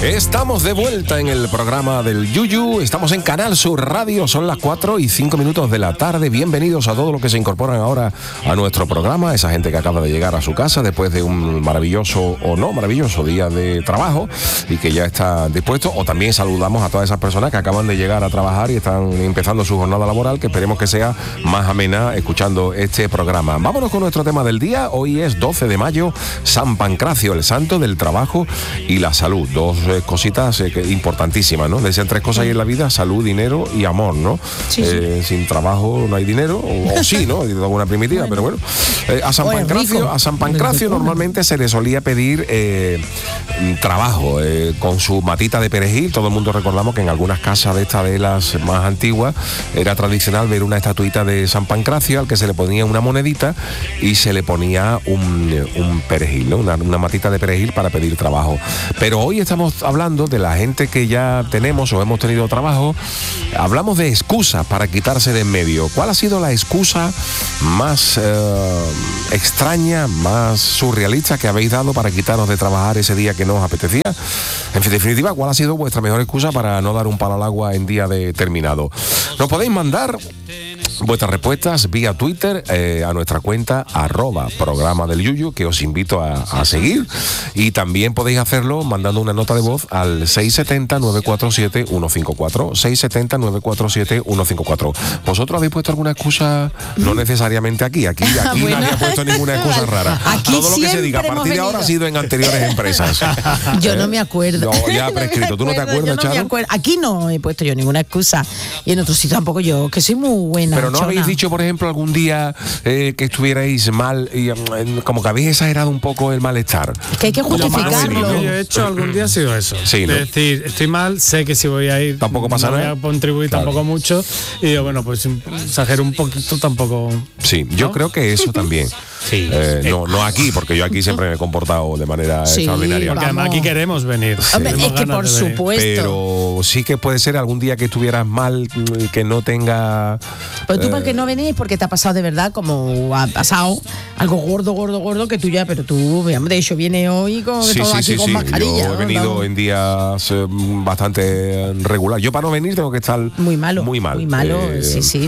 Estamos de vuelta en el programa del Yuyu, estamos en Canal Sur Radio, son las 4:05 de la tarde. Bienvenidos a todos los que se incorporan ahora a nuestro programa, esa gente que acaba de llegar a su casa después de un maravilloso o no maravilloso día de trabajo y que ya está dispuesto, o también saludamos a todas esas personas que acaban de llegar a trabajar y están empezando su jornada laboral, que esperemos que sea más amena escuchando este programa. Vámonos con nuestro tema del día. Hoy es 12 de mayo, San Pancracio, el santo del trabajo y la salud. Dos cositas importantísimas, ¿no? Decían tres cosas ahí en la vida: salud, dinero y amor, ¿no? Sí, sí. Sin trabajo no hay dinero, o sí, ¿no? De alguna primitiva, pero bueno. A San Pancracio normalmente se le solía pedir trabajo con su matita de perejil. Todo el mundo recordamos que en algunas casas de las más antiguas era tradicional ver una estatuita de San Pancracio al que se le ponía una monedita y se le ponía un perejil, ¿no? Una matita de perejil para pedir trabajo. Pero hoy estamos hablando de la gente que ya tenemos o hemos tenido trabajo. Hablamos de excusas para quitarse de en medio. ¿Cuál ha sido la excusa más extraña, más surrealista que habéis dado para quitarnos de trabajar ese día que no os apetecía? En definitiva, ¿cuál ha sido vuestra mejor excusa para no dar un palo al agua en día determinado? Nos podéis mandar vuestras respuestas vía Twitter a nuestra cuenta @programa del Yuyu, que os invito a seguir, y también podéis hacerlo mandando una nota de voz al 670-947-154 670-947-154. ¿Vosotros habéis puesto alguna excusa? No necesariamente aquí bueno, nadie ha puesto ninguna excusa rara. Todo lo que se diga a partir de ahora ha sido en anteriores empresas. Yo no me acuerdo. Ya prescrito. ¿Tú no te acuerdas, Charo? Aquí no he puesto yo ninguna excusa, y en otros sitios tampoco, yo que soy muy buena. Pero no habéis dicho, por ejemplo, algún día que estuvierais mal y como que habéis exagerado un poco el malestar. Es que hay que justificarlo. Lo que yo he hecho algún día ha sido eso. Sí, ¿no? Es decir, estoy mal, sé que si voy a ir tampoco pasa nada. No voy a contribuir tampoco mucho, y digo, bueno, pues exagero un poquito tampoco. Sí, yo creo que eso también. Sí. No aquí, porque yo aquí siempre me he comportado de manera extraordinaria. Porque además aquí queremos venir. Hombre, es que por supuesto. Pero sí que puede ser algún día que estuvieras mal, que no tenga... Pero tú porque no venís, porque te ha pasado de verdad, como ha pasado algo gordo, que tú ya, pero tú, de hecho, viene hoy con mascarilla. Yo he venido en días bastante regular. Yo para no venir tengo que estar muy malo. Muy malo, sí.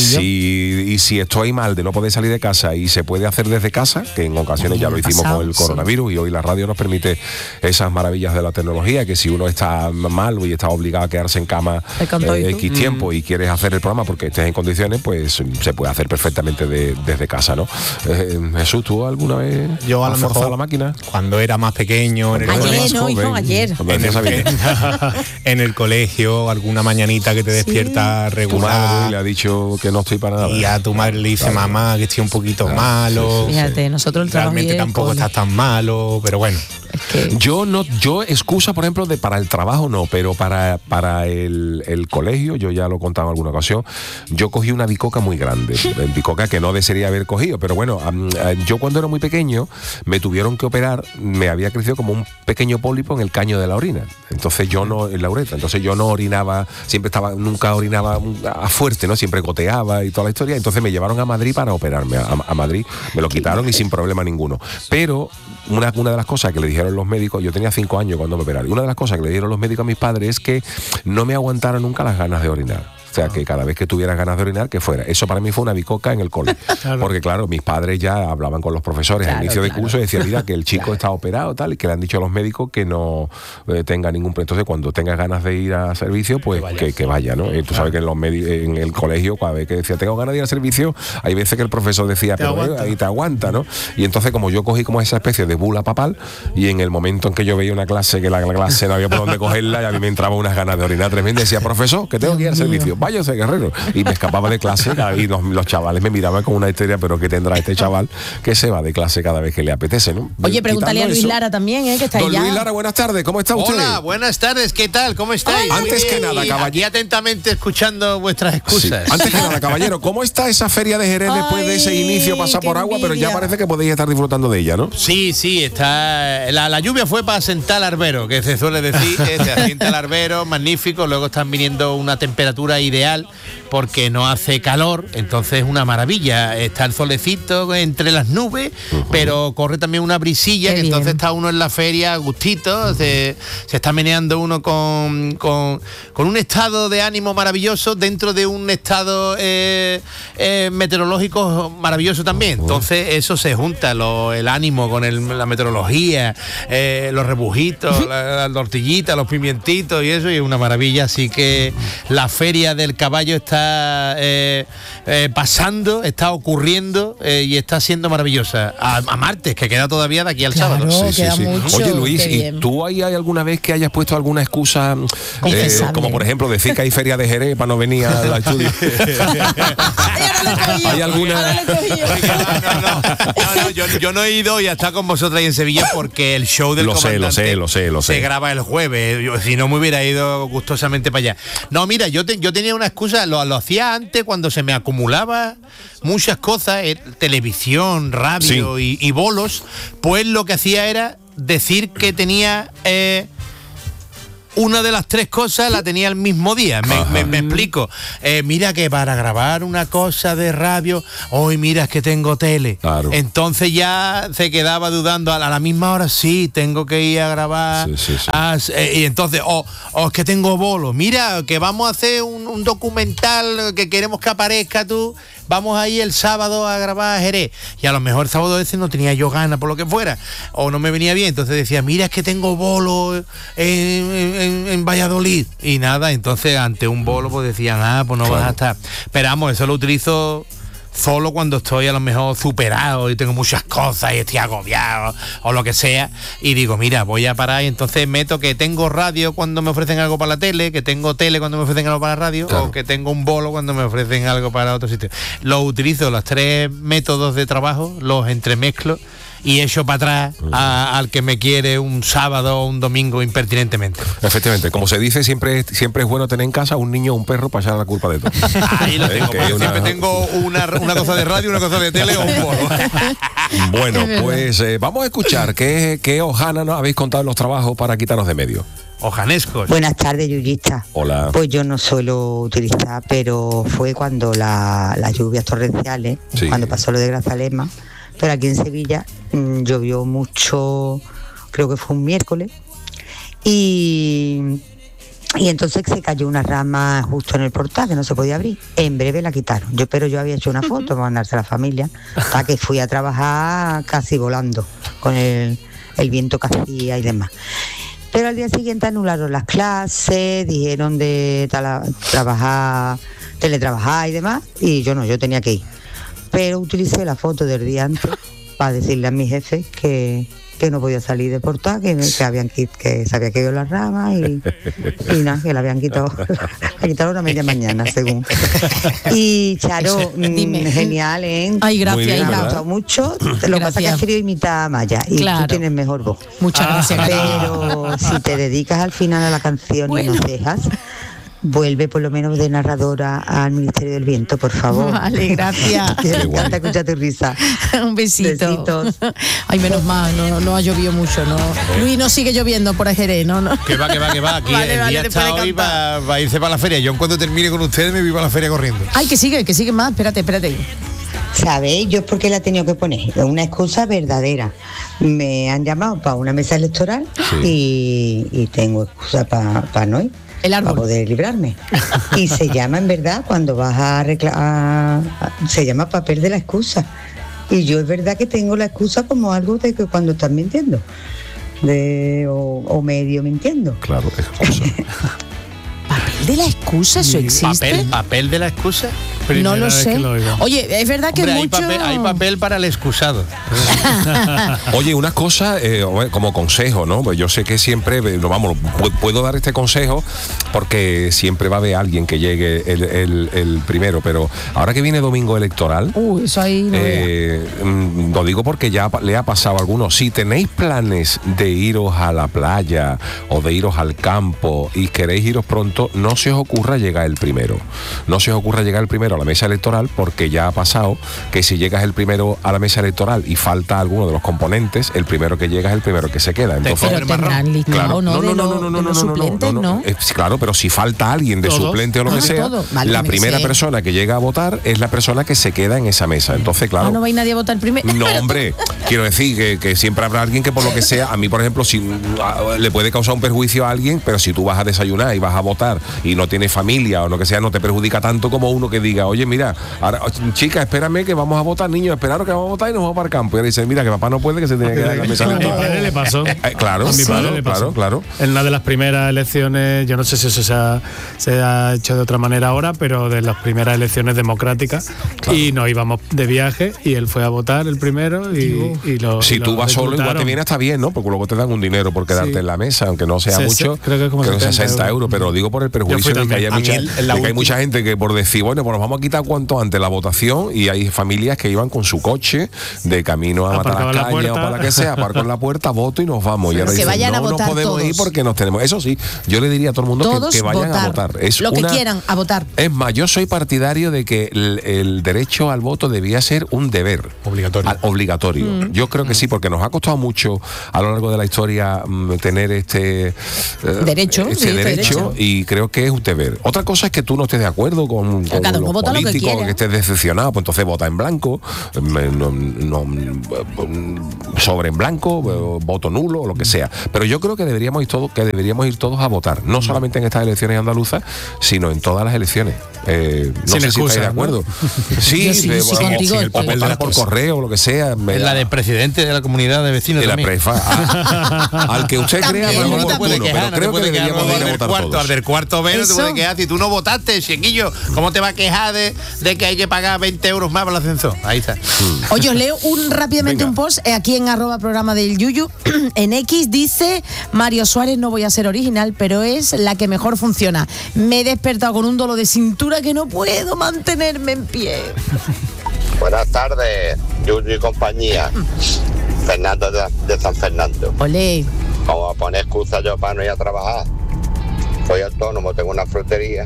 Y si estoy mal de no poder salir de casa y se puede hacer desde casa, que en ocasiones ya lo hicimos con el coronavirus, y hoy la radio nos permite esas maravillas de la tecnología, que si uno está mal y está obligado a quedarse en cama X tiempo y quieres hacer el programa porque estés en condiciones, pues se puede hacer perfectamente desde casa, ¿no? Jesús, ¿tú alguna vez yo a lo mejor la máquina? Cuando era más pequeño, ayer. En el colegio, alguna mañanita que te despierta regular. Tu madre le ha dicho que no estoy para nada. Y a tu madre le dice, mamá, que estoy un poquito malo. Fíjate, nosotros realmente tampoco estás tan malo, pero bueno. Yo excusa, por ejemplo, para el trabajo no, pero para el colegio, yo ya lo he contado en alguna ocasión, yo cogí una bicoca muy grande, bicoca que no desearía haber cogido, pero bueno, yo cuando era muy pequeño me tuvieron que operar, me había crecido como un pequeño pólipo en el caño de la orina, entonces yo no, en la uretra, entonces yo no orinaba, nunca orinaba a fuerte, ¿no? Siempre goteaba y toda la historia, entonces me llevaron a Madrid para operarme, a Madrid, me lo quitaron y sin problema ninguno, pero una de las cosas que le dijeron los médicos, yo tenía 5 años cuando me operaron, y una de las cosas que le dieron los médicos a mis padres es que no me aguantaron nunca las ganas de orinar. O sea, que cada vez que tuviera ganas de orinar, que fuera. Eso para mí fue una bicoca en el cole. Claro. Porque claro, mis padres ya hablaban con los profesores al inicio de curso y decían, mira, que el chico está operado tal, y que le han dicho a los médicos que no tenga ningún problema. Entonces, cuando tengas ganas de ir a servicio, pues que vaya, ¿no? Tú sabes que en el colegio, cada vez que decía, tengo ganas de ir a servicio, hay veces que el profesor decía, pero ahí te aguanta, ¿no? Y entonces, como yo cogí como esa especie de bula papal, y en el momento en que yo veía una clase, que la clase no había por dónde cogerla, y a mí me entraba unas ganas de orinar tremendas, decía, profesor, que tengo que ir al servicio, váyase, guerrero. Y me escapaba de clase, y los chavales me miraban con una histeria, pero ¿qué tendrá este chaval que se va de clase cada vez que le apetece, ¿no? Oye, pregúntale a Luis Lara también, que está ahí. Don Luis Lara, buenas tardes, ¿cómo está usted? Hola, buenas tardes, ¿qué tal? ¿Cómo estáis? Antes que nada, caballero. Aquí atentamente escuchando vuestras excusas. Sí. Antes que nada, caballero, ¿cómo está esa feria de Jerez después de ese inicio pasar por agua? Pero ya parece que podéis estar disfrutando de ella, ¿no? Sí, está. La lluvia fue para sentar al arbero, que se suele decir, se asienta el arbero, magnífico, luego están viniendo una temperatura y ideal porque no hace calor, entonces es una maravilla. Está el solecito entre las nubes, pero corre también una brisilla, Qué que bien. entonces está uno en la feria a gustito, se está meneando uno con un estado de ánimo maravilloso dentro de un estado meteorológico maravilloso también. Entonces eso se junta, el ánimo con la meteorología, los rebujitos, la tortillita, los pimientitos y eso, y es una maravilla. Así que la feria del caballo está pasando, está ocurriendo y está siendo maravillosa. A martes, que queda todavía de aquí al Claro, sábado. queda mucho. Oye, Luis, qué ¿y bien. tú hay alguna vez que hayas puesto alguna excusa, Confesable. como por ejemplo decir que hay feria de Jerez para no venir a la estudio? ¿Hay alguna? No, yo no he ido y a estar con vosotros ahí en Sevilla porque el show del Lo sé, comandante lo sé. se graba el jueves. Si no me hubiera ido gustosamente para allá. No, mira, yo tenía una excusa, lo hacía antes cuando se me acumulaba muchas cosas, televisión, radio y bolos, pues lo que hacía era decir que tenía una de las tres cosas la tenía el mismo día. Me explico. Mira que para grabar una cosa de radio, hoy mira es que tengo tele. Claro. Entonces ya se quedaba dudando a la misma hora, sí, tengo que ir a grabar. Sí. Y entonces, es que tengo bolo. Mira, que vamos a hacer un documental que queremos que aparezca tú. Vamos a ir el sábado a grabar a Jerez. Y a lo mejor el sábado ese no tenía yo ganas por lo que fuera. O no me venía bien. Entonces decía, mira, es que tengo bolo en Valladolid. Y nada, entonces ante un bolo pues decían, pues no vas a estar. Pero vamos, eso lo utilizo solo cuando estoy a lo mejor superado y tengo muchas cosas y estoy agobiado o lo que sea, y digo, mira, voy a parar, y entonces meto que tengo radio cuando me ofrecen algo para la tele, que tengo tele cuando me ofrecen algo para la radio, claro, o que tengo un bolo cuando me ofrecen algo para otro sitio. Lo utilizo, los tres métodos de trabajo, los entremezclo y echo para atrás al que me quiere un sábado o un domingo impertinentemente. Efectivamente, como se dice, siempre es bueno tener en casa un niño o un perro para echar la culpa de todo. Ahí lo tengo, porque siempre tengo una cosa de radio, una cosa de tele o un bolo. Bueno, pues vamos a escuchar qué hojana nos habéis contado en los trabajos para quitarnos de medio. Ojanescos. Buenas tardes, yuyista. Hola. Pues yo no suelo utilizar, pero fue cuando las lluvias torrenciales, Sí. cuando pasó lo de Grazalema, pero aquí en Sevilla llovió mucho, creo que fue un miércoles, y entonces se cayó una rama justo en el portal que no se podía abrir. En breve la quitaron. Pero yo había hecho una foto para mandarse a la familia, para que fui a trabajar casi volando, con el viento que hacía y demás. Pero al día siguiente anularon las clases, dijeron de teletrabajar y demás, y yo tenía que ir. Pero utilicé la foto del día antes para decirle a mis jefes que no podía salir de portal, que se había caído las ramas y nada, que la habían quitado. La quitaron a media mañana, según. Y Charo, genial, ¿eh? Ay, gracias, bien, Me ha ¿verdad? gustado mucho. Lo que pasa es que has querido imitar a Maya y Claro. tú tienes mejor voz. Muchas gracias, cariño. Pero si te dedicas al final a la canción Bueno. y nos dejas, vuelve por lo menos de narradora al Ministerio del Viento, por favor. Vale, gracias. Que me Qué guay. encanta escuchar tu risa. Un besito. Besitos. Ay, menos mal, no ha llovido mucho, ¿no? Luis, no sigue lloviendo por Jerez, ¿no? Que va. Aquí Vale, el vale, día después está de hoy cantar. para irse para la feria. Yo en cuanto termine con ustedes me voy para la feria corriendo. Ay, que sigue más. Espérate. ¿Sabéis? Yo es porque la he tenido que poner. Es una excusa verdadera. Me han llamado para una mesa electoral y tengo excusa para no ir. El árbol. Para poder librarme. Y se llama, en verdad, cuando vas a reclamar, se llama papel de la excusa. Y yo es verdad que tengo la excusa como algo de que cuando estás mintiendo. O medio mintiendo. Claro, excusa. ¿Papel de la excusa? ¿Eso existe? ¿Papel de la excusa? No Primera lo vez sé. que lo oigo. Oye, es verdad que Hombre, mucho... hay papel para el excusado. Oye, una cosa como consejo, ¿no? Pues yo sé que siempre, puedo dar este consejo porque siempre va a haber alguien que llegue el primero, pero ahora que viene domingo electoral, Eso ahí no vea. lo digo porque ya le ha pasado a algunos. Si tenéis planes de iros a la playa o de iros al campo y queréis iros pronto, no no se os ocurra llegar el primero. No se os ocurra llegar el primero a la mesa electoral, porque ya ha pasado que si llegas el primero a la mesa electoral y falta alguno de los componentes, el primero que llega es el primero que se queda. Entonces, pero tendrán listado, ¿no? De los suplentes, ¿no? Claro, pero si falta alguien de suplente o lo que sea, vale, la primera persona que llega a votar es la persona que se queda en esa mesa. Entonces, claro. ¿No va a ir nadie a votar primero? No, hombre, quiero decir que siempre habrá alguien que por lo que sea, a mí por ejemplo, si le puede causar un perjuicio a alguien, pero si tú vas a desayunar y vas a votar y no tienes familia o lo que sea, no te perjudica tanto como uno que diga, oye, mira, ahora, chica, espérame que vamos a votar, niños, esperaros que vamos a votar y nos vamos para el campo. Y ahora dice, mira, que papá no puede, que se tiene que quedar en la mesa. A mi padre le pasó. Claro, a mi padre le pasó. Claro. En una de las primeras elecciones, yo no sé si eso se ha hecho de otra manera ahora, pero de las primeras elecciones democráticas, y nos íbamos de viaje y él fue a votar el primero y lo si tú vas solo, igual te viene hasta bien, ¿no? Porque luego te dan un dinero por quedarte en la mesa, aunque no sea mucho, creo que es como 60 euros, pero lo digo por el perjuicio de que hay mucha gente que por decir, bueno, pues nos vamos a quitar cuanto antes la votación, y hay familias que iban con su coche de camino a matar las cañas o para la que sea, aparco en la puerta, voto y nos vamos. Y ahora dicen, vayan a no votar podemos todos. ir porque nos tenemos. Eso sí, yo le diría a todo el mundo que vayan a votar. Es lo que quieran, a votar. Es más, yo soy partidario de que el derecho al voto debía ser un deber. Obligatorio. Yo creo que sí, porque nos ha costado mucho a lo largo de la historia tener este derecho, y creo que es un deber. Otra cosa es que tú no estés de acuerdo con los políticos, que estés decepcionado, pues entonces vota en blanco, sobre en blanco, voto nulo o lo que sea. Pero yo creo que deberíamos ir todos a votar, no solamente en estas elecciones andaluzas, sino en todas las elecciones. No sé si estáis de acuerdo. ¿No? Sí, o votar por correo o lo que sea. En la de presidente de la comunidad de vecinos de la también. Al que usted crea, pero creo que deberíamos ir a votar todos. Al del cuarto B no te puede quejar si tú no votaste, chiquillo. ¿Cómo te va a quejar de que hay que pagar 20 euros más para el ascensor? Ahí está. Oye, os leo rápidamente un post aquí en @programa del Yuyu. En X dice: Mario Suárez, no voy a ser original, pero es la que mejor funciona. Me he despertado con un dolor de cintura que no puedo mantenerme en pie. Buenas tardes, Yuyu y compañía. Fernando de San Fernando. Olé. Como a poner excusa yo para no ir a trabajar. Soy autónomo, tengo una frutería.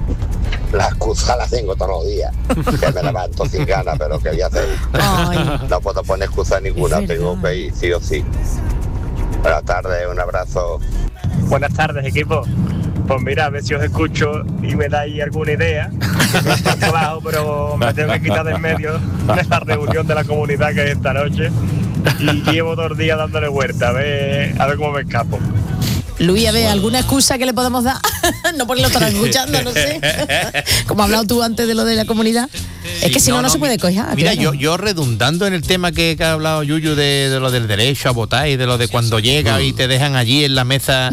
La excusa la tengo todos los días. Que me levanto sin ganas, pero ¿qué voy a hacer? No puedo poner excusa ninguna, tengo que ir sí o sí. Buenas tardes, un abrazo. Buenas tardes, equipo. Pues mira, a ver si os escucho y me dais alguna idea. No estoy trabajo, pero me tengo que quitar de en medio de la reunión de la comunidad que es esta noche. Y llevo 2 días dándole vuelta, a ver cómo me escapo. Luis, a ver, ¿alguna excusa que le podamos dar? No porque lo estarán escuchando, no sé. Como has hablado tú antes de lo de la comunidad. Es que si no se puede coger. Mira, yo redundando en el tema que ha hablado Yuyu de lo del derecho a votar y de lo de cuando llega y te dejan allí en la mesa.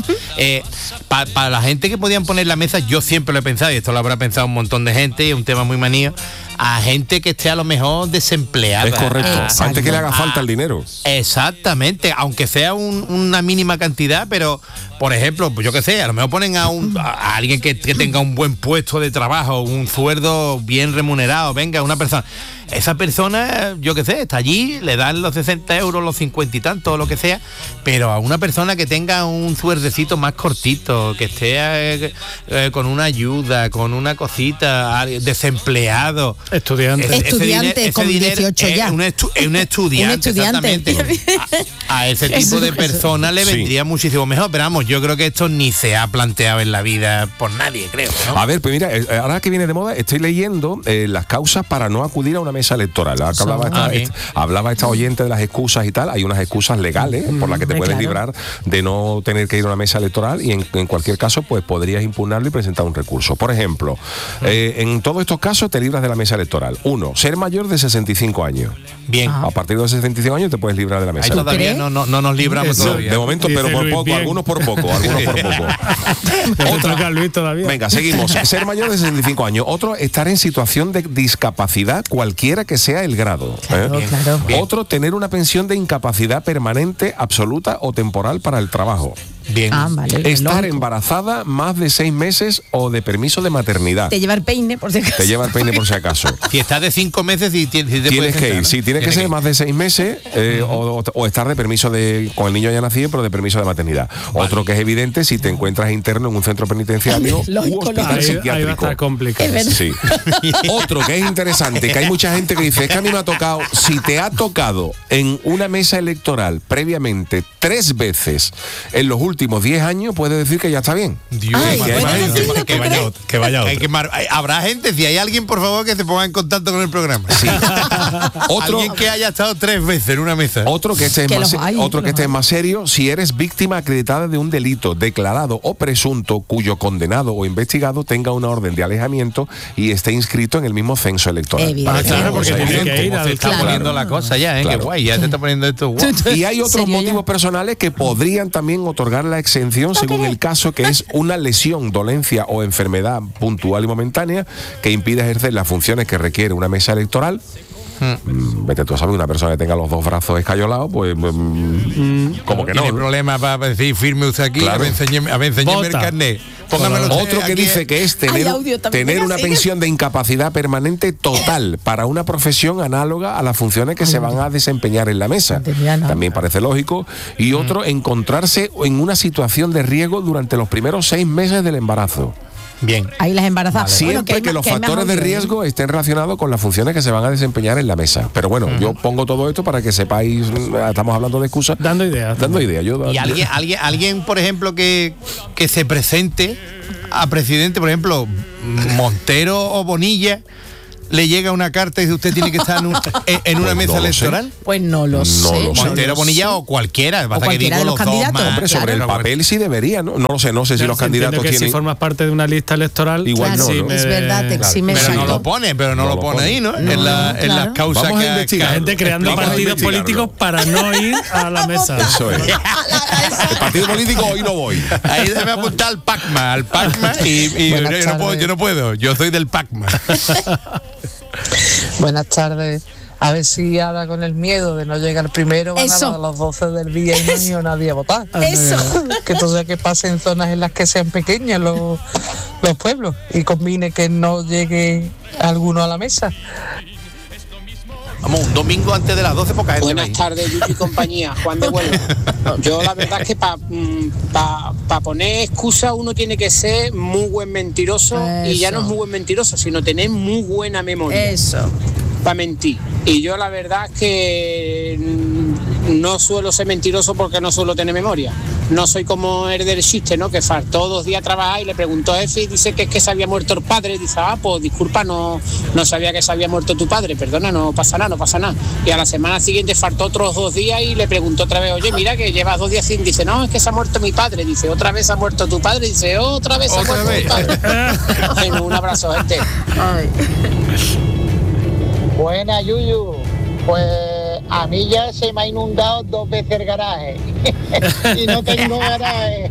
Para la gente que podían poner la mesa, yo siempre lo he pensado, y esto lo habrá pensado un montón de gente, y es un tema muy manío, a gente que esté a lo mejor desempleada. Es correcto, antes que le haga falta el dinero. Exactamente, aunque sea una mínima cantidad, pero por ejemplo, pues yo qué sé, a lo mejor ponen a alguien que tenga un buen puesto de trabajo, un sueldo bien remunerado, venga, una persona. Esa persona, yo qué sé, está allí, le dan los 60 euros, los 50 y tanto, lo que sea, pero a una persona que tenga un suerdecito más cortito, que esté con una ayuda, con una cosita, desempleado. Estudiante con 18 ya. Un estudiante, exactamente. A ese tipo de personas le vendría muchísimo mejor, pero vamos, yo creo que esto ni se ha planteado en la vida por nadie, creo, ¿no? A ver, pues mira, ahora que viene de moda, estoy leyendo las causas para no acudir a una mesa electoral. Hablaba esta oyente de las excusas y tal. Hay unas excusas legales por las que te puedes librar de no tener que ir a una mesa electoral, y en cualquier caso pues podrías impugnarlo y presentar un recurso. Por ejemplo, en todos estos casos te libras de la mesa electoral. 1, ser mayor de 65 años. Bien. A partir de los 65 años te puedes librar de la mesa electoral. Todavía no nos libramos todavía. De momento, pero por poco, algunos por poco. Otra, Luis, todavía. Venga, seguimos. Ser mayor de 65 años. Otro, estar en situación de discapacidad, cualquiera que sea el grado. Claro. Otro, tener una pensión de incapacidad permanente, absoluta o temporal para el trabajo. Bien. Vale. Estar embarazada más de 6 meses o de permiso de maternidad. Te lleva el peine, por si acaso. Te lleva el peine por si acaso. Si estás de 5 meses y tienes que ir, sí, tiene que ser más de 6 meses o estar de permiso con el niño ya nacido, pero de permiso de maternidad. Vale. Otro que es evidente, si te encuentras interno en un centro penitenciario u hospital psiquiátrico. Ahí va a estar complicado. Sí. Otro que es interesante, que hay mucha gente que dice, es que a mí me ha tocado, si te ha tocado en una mesa electoral previamente 3 veces en los últimos 10 años, puede decir que ya está bien. Dios, que vaya otro. Habrá gente, si hay alguien, por favor, que se ponga en contacto con el programa. Sí. Alguien que haya estado 3 veces en una mesa. Otro que este es más serio, si eres víctima acreditada de un delito declarado o presunto cuyo condenado o investigado tenga una orden de alejamiento y esté inscrito en el mismo censo electoral. Claro, porque tiene que ir. Se está poniendo la cosa ya, Claro. Qué guay, ya te está poniendo esto guay. Y hay otros motivos personales que podrían también otorgar la exención según el caso, que es una lesión, dolencia o enfermedad puntual y momentánea que impide ejercer las funciones que requiere una mesa electoral. Vete tú a saber, una persona que tenga los 2 brazos escayolados, pues como que no. Tiene problemas para decir, firme usted aquí, claro. a ver, enséñeme el carnet. Otro que dice que es tener una pensión de incapacidad permanente total para una profesión análoga a las funciones que se van a desempeñar en la mesa. También parece lógico. Y otro, encontrarse en una situación de riesgo durante los primeros 6 meses del embarazo. Bien. Ahí las embarazadas. Siempre que los factores de riesgo estén relacionados con las funciones que se van a desempeñar en la mesa. Pero bueno, yo pongo todo esto para que sepáis, estamos hablando de excusas. Dando ideas. Y alguien, por ejemplo, que se presente a presidente, por ejemplo, Montero o Bonilla, le llega una carta y dice usted tiene que estar en una mesa electoral. Pues no lo sé. Montero, Bonilla o cualquiera. O cualquiera de los candidatos. Hombre, sobre el papel sí debería, ¿no? No lo sé si los candidatos que tienen. Si formas parte de una lista electoral, igual claro, no. Es verdad, te exime. Pero no lo pone, ahí, ¿no? En las causas. Vamos a investigar. La gente creando partidos políticos para no ir a la mesa. Eso es. El partido político hoy no voy. Ahí debe apuntar al PACMA y yo no puedo. Yo soy del PACMA. Buenas tardes. A ver si ahora con el miedo de no llegar primero van a dar a las 12 del día y no ha ido nadie a votar. Eso. Que entonces que pase en zonas en las que sean pequeñas los pueblos y combine que no llegue alguno a la mesa. Vamos, un domingo antes de las 12, poca gente. Buenas tardes, Yuyu y compañía. Juan de Huelva. Yo la verdad es que para poner excusa uno tiene que ser muy buen mentiroso. Eso. Y ya no es muy buen mentiroso, sino tener muy buena memoria. Eso. Para mentir. Y yo la verdad es que no suelo ser mentiroso porque no suelo tener memoria. No soy como el del chiste, ¿no? Que faltó 2 días a trabajar y le preguntó a Efe y dice que es que se había muerto el padre. Dice, pues disculpa, no sabía que se había muerto tu padre, perdona, no pasa nada. Y a la semana siguiente faltó otros 2 días y le preguntó otra vez, oye, mira que llevas 2 días sin. Dice, no, es que se ha muerto mi padre. Dice, otra vez ha muerto tu padre. Dice, otra vez ha muerto mi padre. Bueno, un abrazo, gente. Ay. Buena, Yuyu. Pues a mí ya se me ha inundado 2 veces el garaje y no tengo garaje.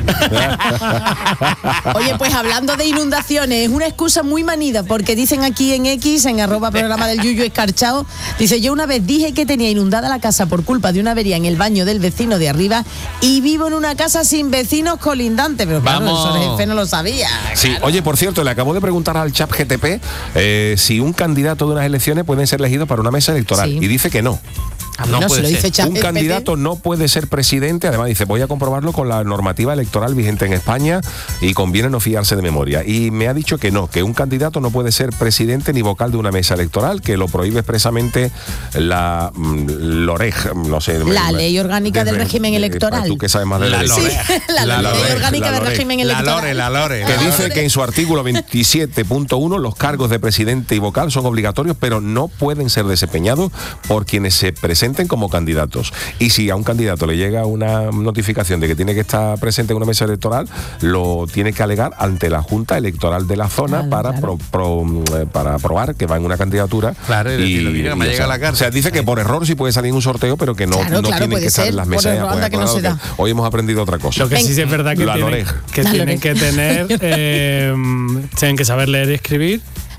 Oye, pues hablando de inundaciones, es una excusa muy manida, porque dicen aquí en X, en @programa del Yuyu escarchado, dice, yo una vez dije que tenía inundada la casa por culpa de una avería en el baño del vecino de arriba y vivo en una casa sin vecinos colindantes, pero claro, eso el jefe no lo sabía. Sí, claro. Oye, por cierto, le acabo de preguntar al chat GTP si un candidato de unas elecciones puede ser elegido para una mesa electoral, y dice que no. No puede ser. Un candidato no puede ser presidente, además dice, voy a comprobarlo con la normativa electoral vigente en España y conviene no fiarse de memoria. Y me ha dicho que no, que un candidato no puede ser presidente ni vocal de una mesa electoral, que lo prohíbe expresamente la LOREG, no sé. La ley orgánica del régimen electoral. Tú que sabes más de la ley. Sí, la ley orgánica del régimen electoral. La LORE. Que dice que en su artículo 27.1 los cargos de presidente y vocal son obligatorios, pero no pueden ser desempeñados por quienes se presenten como candidatos. Y si a un candidato le llega una notificación de que tiene que estar presente en una mesa electoral, lo tiene que alegar ante la Junta Electoral de la zona para probar que va en una candidatura. Claro, y me llega la carta. O sea, dice que por error sí puede salir en un sorteo, pero que no tienen que estar en las mesas. Hoy hemos aprendido otra cosa. Lo que sí es verdad que tienen que tener tienen que saber leer y escribir.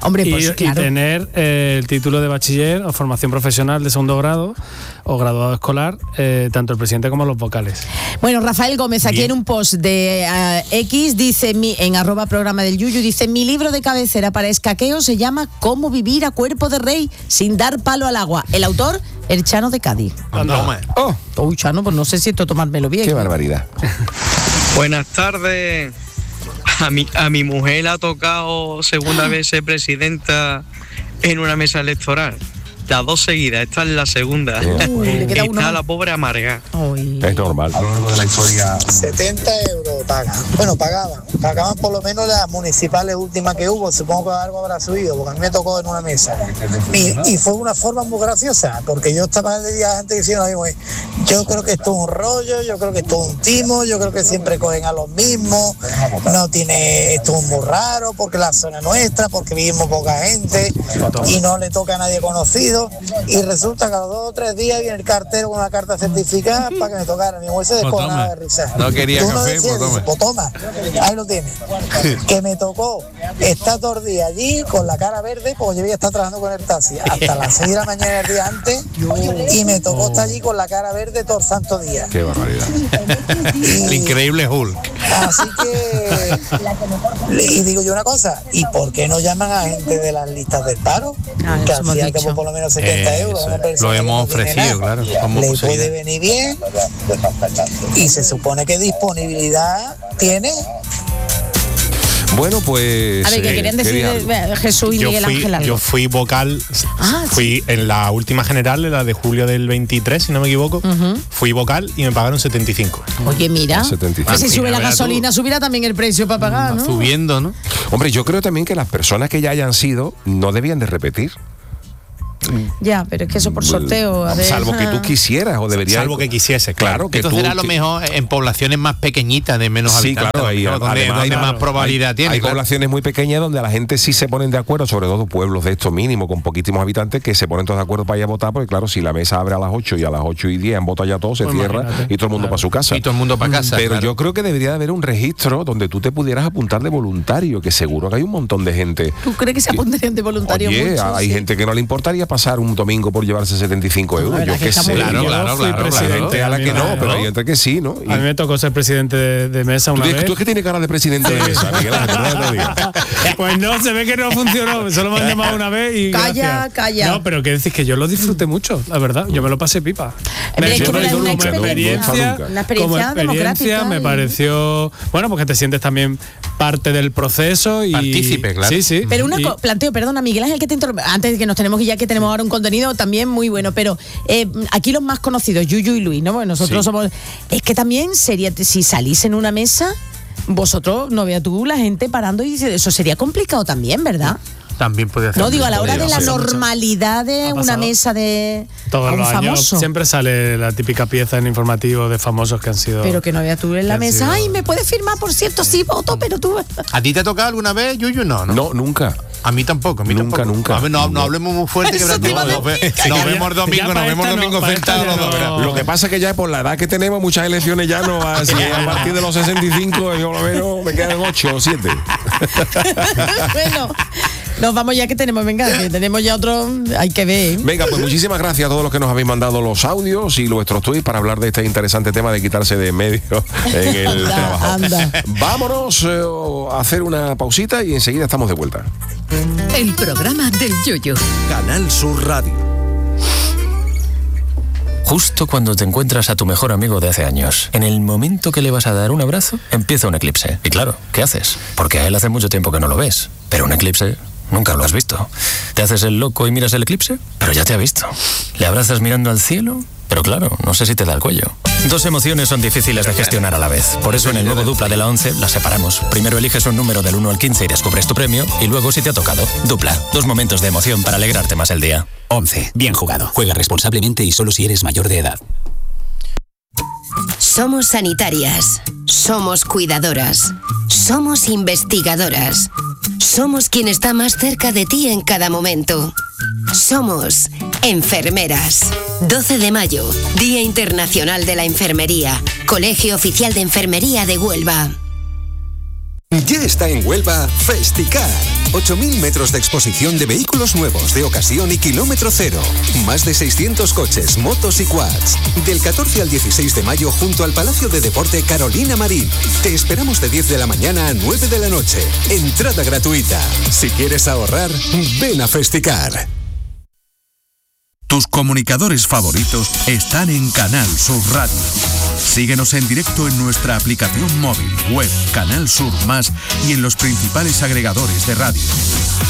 Hombre, pues y claro. tener el título de bachiller o formación profesional de segundo grado o graduado escolar, tanto el presidente como los vocales. Bueno, Rafael Gómez, aquí en un post de X, dice, en @programa del Yuyu, dice, mi libro de cabecera para escaqueo se llama Cómo vivir a cuerpo de rey sin dar palo al agua. El autor, el Chano de Cádiz. Uy, Chano, pues no sé si esto tomármelo bien. Qué barbaridad. Buenas tardes. A mi mujer ha tocado segunda vez ser presidenta en una mesa electoral. Las 2 seguidas, esta es la segunda. Está la pobre amarga. Es normal. A lo largo de la historia. 70 euros pagan. Bueno, pagaban por lo menos las municipales últimas que hubo. Supongo que algo habrá subido, porque a mí me tocó en una mesa. Y fue una forma muy graciosa, porque yo estaba de día antes diciendo, yo creo que esto es un rollo, yo creo que esto es un timo, yo creo que siempre cogen a los mismos, esto es muy raro, porque la zona es nuestra, porque vivimos poca gente y no le toca a nadie conocido. Y resulta que a los 2 o 3 días viene el cartero con una carta certificada para que me tocara. Mi mujer se descojonaba de risa. No quería café, pues toma. Ahí lo tienes. Que me tocó estar todo el día allí con la cara verde, porque yo ya estaba trabajando con el taxi hasta las 6 de la mañana el día antes, y me tocó estar allí con la cara verde todo el santo día. Qué barbaridad. El increíble Hulk. Así que, y digo yo una cosa, ¿y por qué no llaman a gente de las listas del paro? Que hacía que por lo menos 70 euros. Lo hemos ofrecido, claro. Le puede venir bien y se supone que disponibilidad tiene. Bueno, pues... A ver, ¿qué querían decir Jesús y Miguel Ángel algo? Yo fui vocal, fui en la última general, la de julio del 23, si no me equivoco, fui vocal y me pagaron 75. Oye, mira, 75. si sube la gasolina, subirá también el precio para pagar, ¿no? Subiendo, ¿no? Hombre, yo creo también que las personas que ya hayan sido no debían de repetir. Ya, pero es que eso por sorteo. A ver. Salvo que tú quisieras o deberías. Salvo que quisiese, claro. Que entonces tú, era a lo mejor en poblaciones más pequeñas, de menos habitantes. Claro, ahí, donde más probabilidad tiene. Hay poblaciones muy pequeñas donde la gente sí se ponen de acuerdo, sobre todo pueblos de estos mínimos, con poquísimos habitantes, que se ponen todos de acuerdo para ir a votar, porque claro, si la mesa abre a las 8 y a las 8:10 han votado ya todos, se cierra y todo el mundo para su casa. Y todo el mundo para casa. Pero yo creo que debería de haber un registro donde tú te pudieras apuntar de voluntario, que seguro que hay un montón de gente. ¿Tú crees que se apuntarían de voluntario? Oye, mucho, hay gente que no le importaría pasar un domingo por llevarse 75 euros. Yo qué sé. Claro. Hay gente a la que no, pero hay gente que sí, ¿no? A mí me tocó ser presidente de mesa una vez. ¿Tú es que tienes cara de presidente de mesa, Miguel Ángel? Pues no, se ve que no funcionó. Solo me han llamado una vez y Calla. No, pero que decís que yo lo disfruté mucho, la verdad. Yo me lo pasé pipa. Como experiencia me pareció... Bueno, porque te sientes también parte del proceso y... Partícipe, claro. Sí. Pero planteo, perdona, Miguel Ángel, que te antes de que nos tenemos que ir, ya que tenemos ahora un contenido también muy bueno, pero aquí los más conocidos, Yuyu y Luis, ¿no? Bueno, nosotros somos... Es que también sería, si salís en una mesa, vosotros, no veas tú, la gente parando, y eso sería complicado también, ¿verdad? También puede hacer. No, digo, a la hora de la normalidad de una mesa de todos los años famoso. Siempre sale la típica pieza en informativo de famosos que han sido... Pero que no veas tú en la mesa, sido... ay, ¿me puedes firmar? Por cierto, sí, voto, pero tú... ¿A ti te ha tocado alguna vez, Yuyu? No, nunca. A mí tampoco, Nunca. A ver, no hablemos muy fuerte, que nos vemos domingo sentados los dos. Lo que pasa es que ya por la edad que tenemos, muchas elecciones ya no, así a partir de los 65, yo lo menos me quedan 8 o 7. Bueno, nos vamos ya que tenemos, que tenemos ya otro, hay que ver. Venga, pues muchísimas gracias a todos los que nos habéis mandado los audios y vuestros tweets para hablar de este interesante tema de quitarse de en medio en el trabajo. Vámonos a hacer una pausita y enseguida estamos de vuelta. El programa del Yuyu. Canal Sur Radio. Justo cuando te encuentras a tu mejor amigo de hace años, en el momento que le vas a dar un abrazo, empieza un eclipse. Y claro, ¿qué haces? Porque a él hace mucho tiempo que no lo ves. Pero un eclipse nunca lo has visto. ¿Te haces el loco y miras el eclipse? Pero ya te ha visto. ¿Le abrazas mirando al cielo? Pero claro, no sé si te da el cuello. Dos emociones son difíciles de gestionar a la vez. Por eso en el nuevo Dupla de la 11 las separamos. Primero eliges un número del 1 al 15 y descubres tu premio. Y luego si te ha tocado. Dupla. 2 momentos de emoción para alegrarte más el día. 11. Bien jugado. Juega responsablemente y solo si eres mayor de edad. Somos sanitarias. Somos cuidadoras. Somos investigadoras. Somos quien está más cerca de ti en cada momento. Somos enfermeras. 12 de mayo, Día Internacional de la Enfermería. Colegio Oficial de Enfermería de Huelva. Ya está en Huelva Festicar. 8.000 metros de exposición de vehículos nuevos, de ocasión y kilómetro cero. Más de 600 coches, motos y quads. Del 14 al 16 de mayo junto al Palacio de Deporte Carolina Marín. Te esperamos de 10 de la mañana a 9 de la noche. Entrada gratuita. Si quieres ahorrar, ven a Festicar. Tus comunicadores favoritos están en Canal Sur Radio. Síguenos en directo en nuestra aplicación móvil, web, Canal Sur Más y en los principales agregadores de radio.